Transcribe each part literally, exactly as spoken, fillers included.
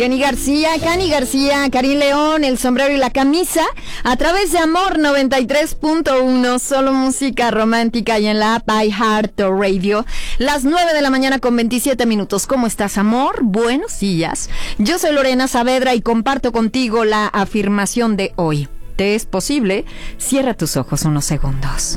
Kenny García, Cani García, Karim León, El Sombrero y la Camisa, a través de Amor noventa y tres punto uno, solo música romántica, y en la app iHeartRadio, las nueve de la mañana con veintisiete minutos. ¿Cómo estás, amor? Buenos días. Yo soy Lorena Saavedra y comparto contigo la afirmación de hoy. ¿Te es posible? Cierra tus ojos unos segundos.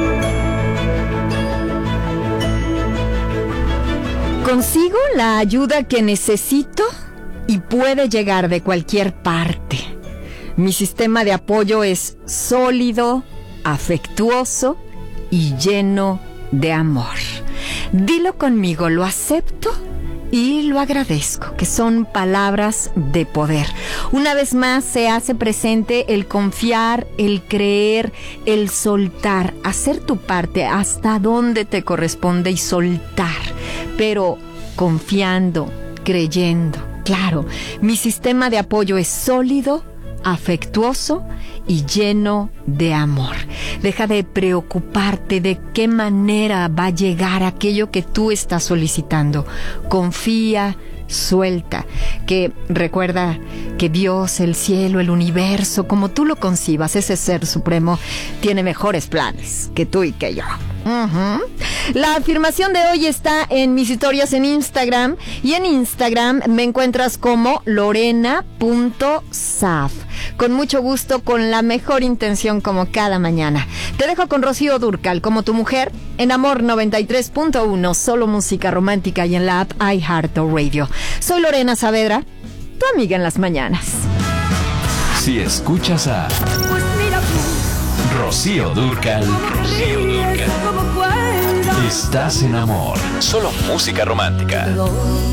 Consigo la ayuda que necesito y puede llegar de cualquier parte. Mi sistema de apoyo es sólido, afectuoso y lleno de amor. Dilo conmigo, lo acepto y lo agradezco, que son palabras de poder. Una vez más se hace presente el confiar, el creer, el soltar, hacer tu parte hasta donde te corresponde y soltar, pero confiando, creyendo. Claro, mi sistema de apoyo es sólido, afectuoso y lleno de amor. Deja de preocuparte de qué manera va a llegar aquello que tú estás solicitando. Confía, suelta, que recuerda que Dios, el cielo, el universo, como tú lo concibas, ese ser supremo, tiene mejores planes que tú y que yo. Uh-huh. La afirmación de hoy está en mis historias en Instagram, y en Instagram me encuentras como lorena punto saf. Con mucho gusto, con la mejor intención, como cada mañana. Te dejo con Rocío Dúrcal, Como tu mujer, en Amor noventa y tres punto uno, solo música romántica, y en la app iHeartRadio. Soy Lorena Saavedra, tu amiga en las mañanas. Si escuchas a Rocío Dúrcal, Rocío Dúrcal, estás en Amor, solo música romántica.